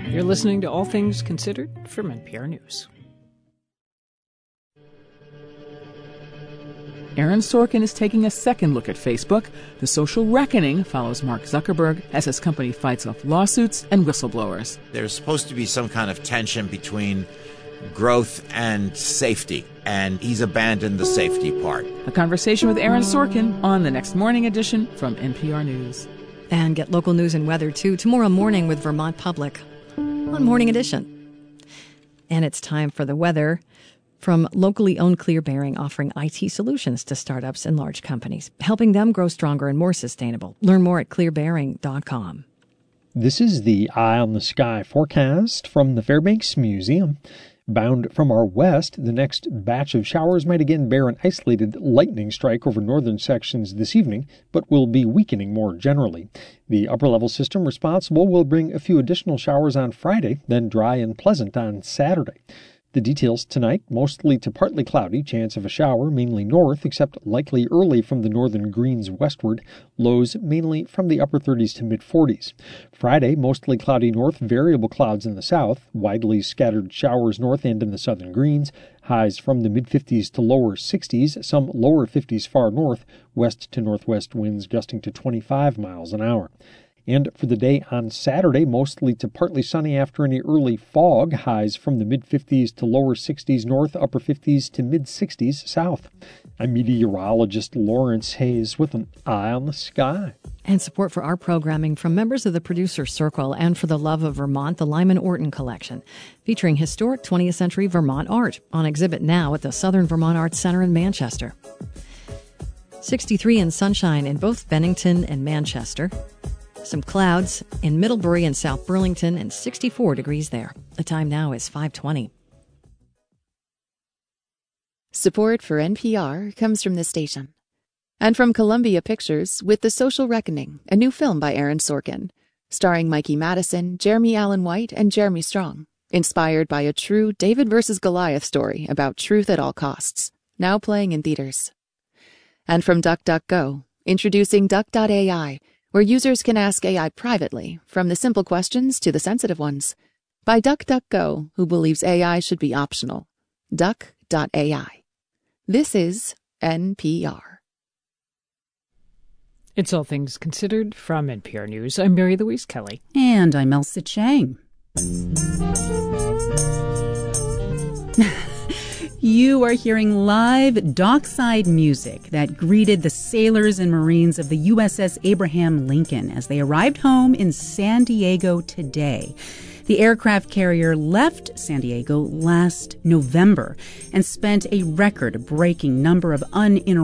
You're listening to All Things Considered from NPR News. Aaron Sorkin is taking a second look at Facebook. The social reckoning follows Mark Zuckerberg as his company fights off lawsuits and whistleblowers. There's supposed to be some kind of tension between growth and safety, and he's abandoned the safety part. A conversation with Aaron Sorkin on the next morning edition from NPR News. And get local news and weather, too, tomorrow morning with Vermont Public on Morning Edition. And it's time for the weather from locally owned Clear Bearing, offering IT solutions to startups and large companies, helping them grow stronger and more sustainable. Learn more at clearbearing.com. This is the Eye on the Sky forecast from the Fairbanks Museum. Bound from our west, the next batch of showers might again bear an isolated lightning strike over northern sections this evening, but will be weakening more generally. The upper-level system responsible will bring a few additional showers on Friday, then dry and pleasant on Saturday. The details tonight, mostly to partly cloudy, chance of a shower, mainly north, except likely early from the northern greens westward, lows mainly from the upper 30s to mid-40s. Friday, mostly cloudy north, variable clouds in the south, widely scattered showers north and in the southern greens, highs from the mid-50s to lower 60s, some lower 50s far north, west to northwest winds gusting to 25 miles an hour. And for the day on Saturday, mostly to partly sunny after any early fog, highs from the mid-50s to lower 60s north, upper 50s to mid-60s south. I'm meteorologist Lawrence Hayes with an Eye on the Sky. And support for our programming from members of the Producer Circle and for the love of Vermont, the Lyman Orton Collection, featuring historic 20th century Vermont art on exhibit now at the Southern Vermont Arts Center in Manchester. 63 and sunshine in both Bennington and Manchester. Some clouds in Middlebury and South Burlington, and 64 degrees there. The time now is 5:20. Support for NPR comes from this station. And from Columbia Pictures with The Social Reckoning, a new film by Aaron Sorkin, starring Mikey Madison, Jeremy Allen White, and Jeremy Strong. Inspired by a true David versus Goliath story about truth at all costs. Now playing in theaters. And from DuckDuckGo, introducing Duck.ai, where users can ask AI privately, from the simple questions to the sensitive ones. By DuckDuckGo, who believes AI should be optional. Duck.ai. This is NPR. It's All Things Considered from NPR News. I'm Mary Louise Kelly. And I'm Elsa Chang. You are hearing live dockside music that greeted the sailors and Marines of the USS Abraham Lincoln as they arrived home in San Diego today. The aircraft carrier left San Diego last November and spent a record-breaking number of uninterrupted